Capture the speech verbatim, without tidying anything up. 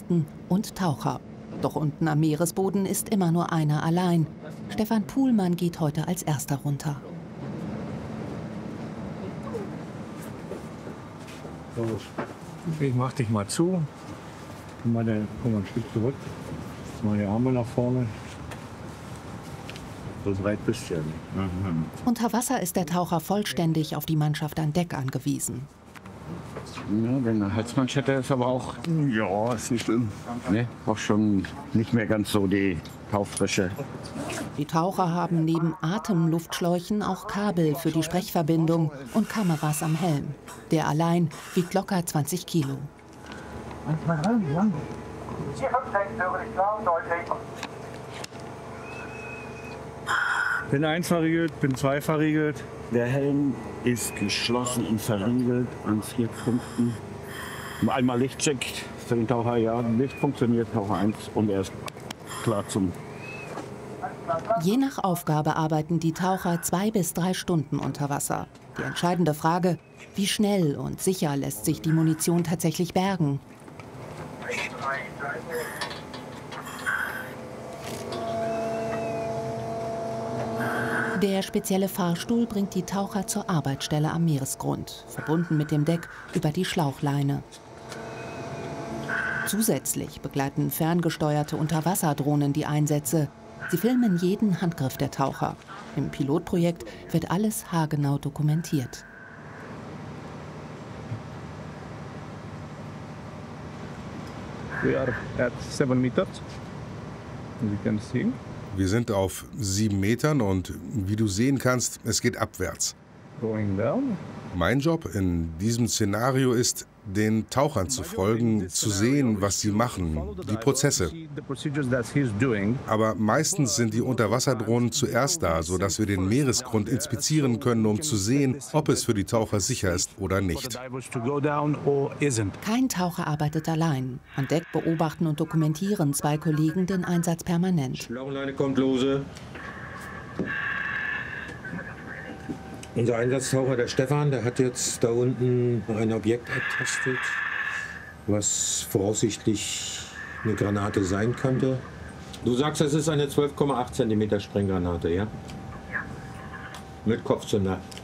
Piloten und Taucher. Doch unten am Meeresboden ist immer nur einer allein. Stefan Puhlmann geht heute als erster runter. Ich mach dich mal zu. Komm mal, komm mal ein Stück zurück. Mal die Arme nach vorne. So breit bist du ja nicht. Mhm. Unter Wasser ist der Taucher vollständig auf die Mannschaft an Deck angewiesen. Ja, wenn eine Halsmanschette ist, aber auch. Ja, ist nicht schlimm. Ne, auch schon nicht mehr ganz so die Taufrische. Die Taucher haben neben Atemluftschläuchen auch Kabel für die Sprechverbindung und Kameras am Helm. Der allein wiegt locker zwanzig Kilo. Bin eins verriegelt, bin zwei verriegelt. Der Helm ist geschlossen und verriegelt an vier Punkten. Einmal Lichtcheck für den Taucher, ja, Licht funktioniert, Taucher eins und er ist klar zum. Je nach Aufgabe arbeiten die Taucher zwei bis drei Stunden unter Wasser. Die entscheidende Frage, wie schnell und sicher lässt sich die Munition tatsächlich bergen? Der spezielle Fahrstuhl bringt die Taucher zur Arbeitsstelle am Meeresgrund, verbunden mit dem Deck über die Schlauchleine. Zusätzlich begleiten ferngesteuerte Unterwasserdrohnen die Einsätze. Sie filmen jeden Handgriff der Taucher. Im Pilotprojekt wird alles haargenau dokumentiert. We are at seven meters. As you can see. Wir sind auf sieben Metern und wie du sehen kannst, es geht abwärts. Going down. Mein Job in diesem Szenario ist, den Tauchern zu folgen, zu sehen, was sie machen, die Prozesse. Aber meistens sind die Unterwasserdrohnen zuerst da, sodass wir den Meeresgrund inspizieren können, um zu sehen, ob es für die Taucher sicher ist oder nicht. Kein Taucher arbeitet allein. An Deck beobachten und dokumentieren zwei Kollegen den Einsatz permanent. Schlauchleine kommt lose. Unser Einsatztaucher, der Stefan, der hat jetzt da unten ein Objekt ertastet, was voraussichtlich eine Granate sein könnte. Du sagst, es ist eine zwölf Komma acht Zentimeter Sprenggranate, ja? Ja. Mit Kopfzünder.